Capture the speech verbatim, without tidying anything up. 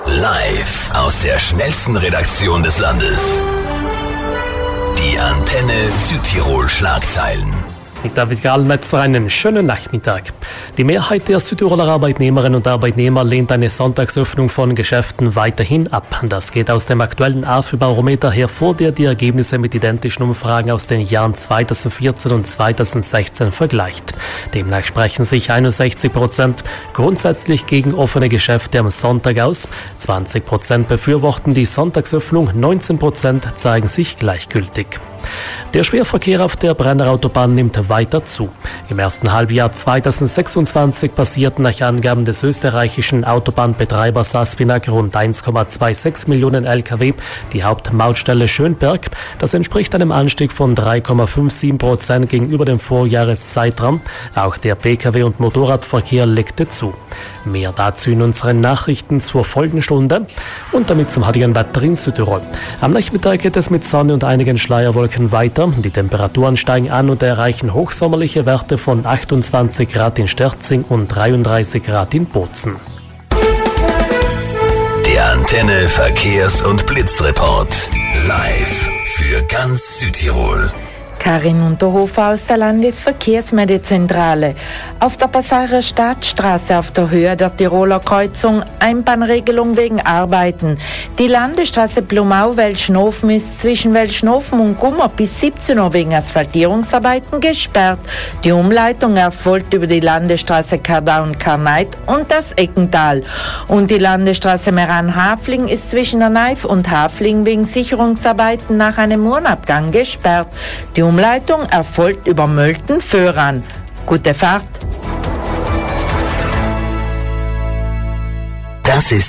Live aus der schnellsten Redaktion des Landes. Die Antenne Südtirol Schlagzeilen. Mit David Gallmetzer einen schönen Nachmittag. Die Mehrheit der Südtiroler Arbeitnehmerinnen und Arbeitnehmer lehnt eine Sonntagsöffnung von Geschäften weiterhin ab. Das geht aus dem aktuellen A F I-Barometer hervor, der die Ergebnisse mit identischen Umfragen aus den Jahren zweitausendvierzehn und zweitausendsechzehn vergleicht. Demnach sprechen sich einundsechzig Prozent grundsätzlich gegen offene Geschäfte am Sonntag aus, zwanzig Prozent befürworten die Sonntagsöffnung, neunzehn Prozent zeigen sich gleichgültig. Der Schwerverkehr auf der Brenner Autobahn nimmt weiter zu. Im ersten Halbjahr zweitausendsechsundzwanzig passierten nach Angaben des österreichischen Autobahnbetreibers Aspinag rund eins Komma sechsundzwanzig Millionen L K W die Hauptmautstelle Schönberg. Das entspricht einem Anstieg von drei Komma siebenundfünfzig Prozent gegenüber dem Vorjahreszeitraum. Auch der Pkw- und Motorradverkehr legte zu. Mehr dazu in unseren Nachrichten zur Folgenstunde und damit zum heutigen Wetter in Südtirol. Am Nachmittag geht es mit Sonne und einigen Schleierwolken weiter. Die Temperaturen steigen an und erreichen hochsommerliche Werte von achtundzwanzig Grad in Sterzing und dreiunddreißig Grad in Bozen. Der Antenne Verkehrs- und Blitzreport. Live für ganz Südtirol. Karin Unterhofer aus der Landesverkehrsmeldezentrale. Auf der Passarer Stadtstraße auf der Höhe der Tiroler Kreuzung Einbahnregelung wegen Arbeiten. Die Landesstraße Blumau-Welschnofen ist zwischen Welschnofen und Gummer bis siebzehn Uhr wegen Asphaltierungsarbeiten gesperrt. Die Umleitung erfolgt über die Landesstraße Kardau und Karneit und das Eckental. Und die Landesstraße Meran-Hafling ist zwischen der Neif und Hafling wegen Sicherungsarbeiten nach einem Murnabgang gesperrt. Die Umleitung erfolgt über Mölten-Föhran. Gute Fahrt! Das ist